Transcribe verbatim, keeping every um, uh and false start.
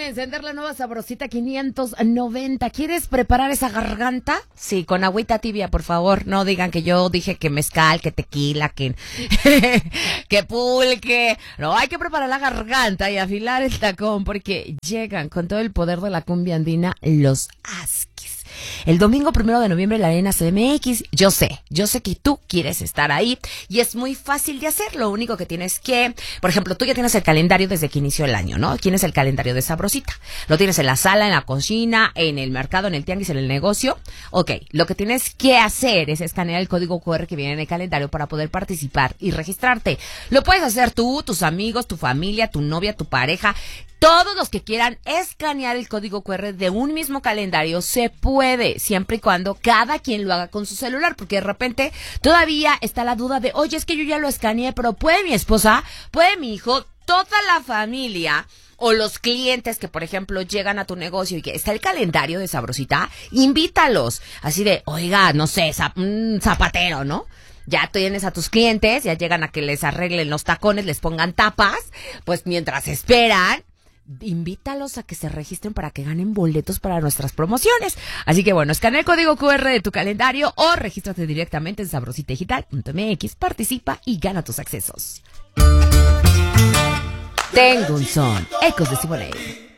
encender la nueva Sabrosita quinientos noventa. ¿Quieres preparar esa garganta? Sí, con agüita tibia, por favor. No digan que yo dije que mezcal, que tequila, que, que pulque. No, hay que preparar la garganta y afilar el tacón porque llegan con todo el poder de la cumbia andina los Askis. El domingo primero de noviembre en la Arena C M X. Yo sé, yo sé que tú quieres estar ahí y es muy fácil de hacer. Lo único que tienes que, por ejemplo, tú ya tienes el calendario desde que inició el año, ¿no? Tienes el calendario de Sabrosita. Lo tienes en la sala, en la cocina, en el mercado, en el tianguis, en el negocio. Ok, lo que tienes que hacer es escanear el código cu erre que viene en el calendario para poder participar y registrarte. Lo puedes hacer tú, tus amigos, tu familia, tu novia, tu pareja. Todos los que quieran escanear el código cu erre de un mismo calendario se puede, siempre y cuando cada quien lo haga con su celular, porque de repente todavía está la duda de, oye, es que yo ya lo escaneé, pero ¿puede mi esposa? ¿Puede mi hijo? Toda la familia o los clientes que, por ejemplo, llegan a tu negocio y que está el calendario de Sabrosita, invítalos. Así de, oiga, no sé, zap- un zapatero, ¿no? Ya tienes a tus clientes, ya llegan a que les arreglen los tacones, les pongan tapas, pues mientras esperan, invítalos a que se registren para que ganen boletos para nuestras promociones. Así que bueno, escanea el código cu erre de tu calendario o regístrate directamente en sabrosita digital punto eme equis, participa y gana tus accesos. Tengo un son, Ecos de Siboney.